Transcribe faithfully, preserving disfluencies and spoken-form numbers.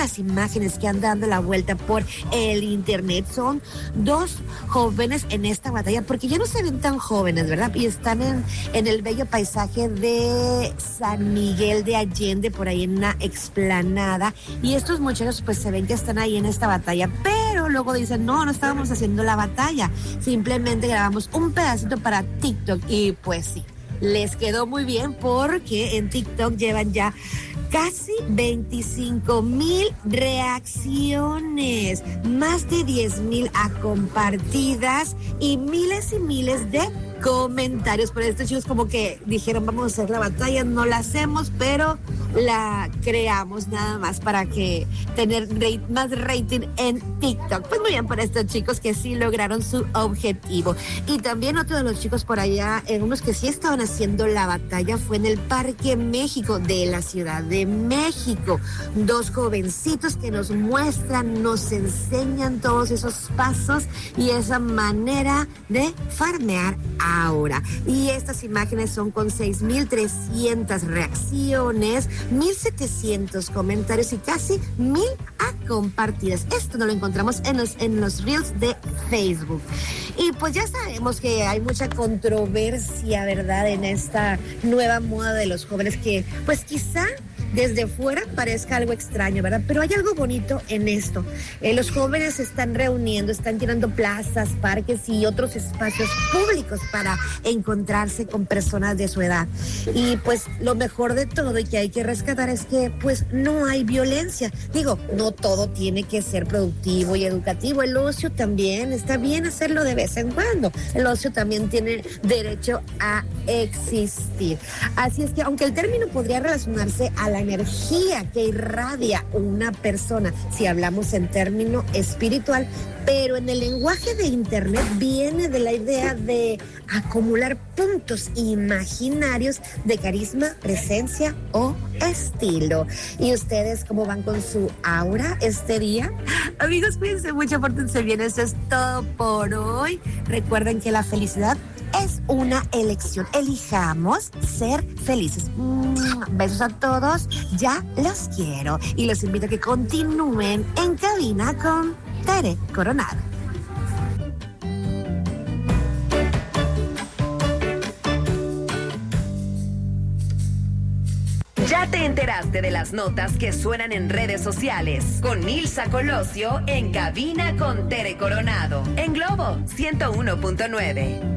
las imágenes que han dado la vuelta por el internet son dos jóvenes en esta batalla, porque ya no se ven tan jóvenes, ¿verdad? Y están en, en el bello paisaje de San Miguel de Allende, por ahí en una explanada, y estos muchachos pues se ven que están ahí en esta batalla, pero luego dicen, no, no estábamos haciendo la batalla, simplemente grabamos un pedacito para TikTok, y pues sí, les quedó muy bien porque en TikTok llevan ya casi veinticinco mil reacciones, más de diez mil a compartidas y miles y miles de comentarios. Por estos chicos como que dijeron, vamos a hacer la batalla, no la hacemos, pero la creamos nada más para que tener rate, más rating en TikTok. Pues muy bien por estos chicos que sí lograron su objetivo. Y también otro de los chicos por allá, eh, unos que sí estaban haciendo la batalla, fue en el Parque México de la Ciudad de México. Dos jovencitos que nos muestran, nos enseñan todos esos pasos y esa manera de farmear ahora. Y estas imágenes son con seis mil trescientas reacciones, mil setecientos comentarios y casi mil a compartidas. Esto no lo encontramos en los, en los Reels de Facebook. Y pues ya sabemos que hay mucha controversia, ¿verdad?, en esta nueva moda de los jóvenes que pues quizá desde fuera parezca algo extraño, ¿verdad? Pero hay algo bonito en esto. Eh, los jóvenes se están reuniendo, están llenando plazas, parques y otros espacios públicos para encontrarse con personas de su edad. Y pues lo mejor de todo y que hay que rescatar es que pues no hay violencia. Digo, no todo tiene que ser productivo y educativo. El ocio también, está bien hacerlo de vez en cuando. El ocio también tiene derecho a existir. Así es que aunque el término podría relacionarse a la energía que irradia una persona, si hablamos en término espiritual, pero en el lenguaje de internet viene de la idea de acumular puntos imaginarios de carisma, presencia o estilo. ¿Y ustedes cómo van con su aura este día? Amigos, cuídense mucho, pórtense bien. Eso es todo por hoy. Recuerden que la felicidad es una elección. Elijamos ser felices. Besos a todos. Ya los quiero. Y los invito a que continúen en cabina con Tere Coronado. Ya te enteraste de las notas que suenan en redes sociales con Nilsa Colosio en cabina con Tere Coronado en Globo ciento uno punto nueve.